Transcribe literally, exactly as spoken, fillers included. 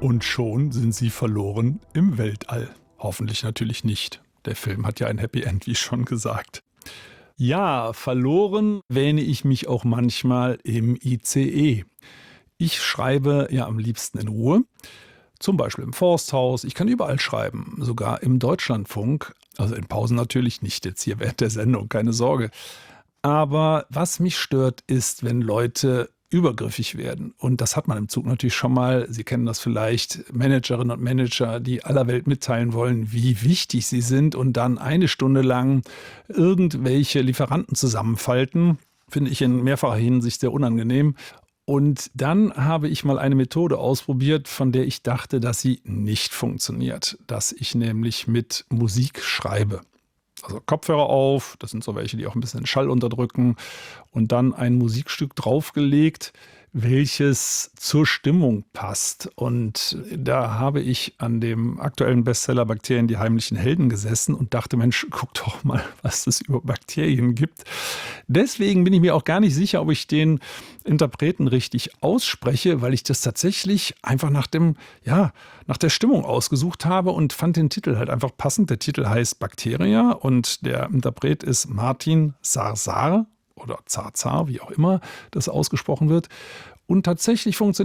Und schon sind sie verloren im Weltall. Hoffentlich natürlich nicht. Der Film hat ja ein Happy End, wie schon gesagt. Ja, verloren wähne ich mich auch manchmal im I C E. Ich schreibe ja am liebsten in Ruhe. Zum Beispiel im Forsthaus. Ich kann überall schreiben, sogar im Deutschlandfunk. Also in Pausen natürlich nicht, jetzt hier während der Sendung, keine Sorge. Aber was mich stört, ist, wenn Leute übergriffig werden. Und das hat man im Zug natürlich schon mal. Sie kennen das vielleicht, Managerinnen und Manager, die aller Welt mitteilen wollen, wie wichtig sie sind und dann eine Stunde lang irgendwelche Lieferanten zusammenfalten. Finde ich in mehrfacher Hinsicht sehr unangenehm. Und dann habe ich mal eine Methode ausprobiert, von der ich dachte, dass sie nicht funktioniert. Dass ich nämlich mit Musik schreibe. Also Kopfhörer auf, das sind so welche, die auch ein bisschen den Schall unterdrücken, und dann ein Musikstück draufgelegt, welches zur Stimmung passt. Und da habe ich an dem aktuellen Bestseller Bakterien, die heimlichen Helden gesessen und dachte, Mensch, guck doch mal, was es über Bakterien gibt. Deswegen bin ich mir auch gar nicht sicher, ob ich den Interpreten richtig ausspreche, weil ich das tatsächlich einfach nach dem, ja, nach der Stimmung ausgesucht habe und fand den Titel halt einfach passend. Der Titel heißt Bakteria und der Interpret ist Martin Sarzar oder Zarzar, wie auch immer das ausgesprochen wird. Und tatsächlich funktioniert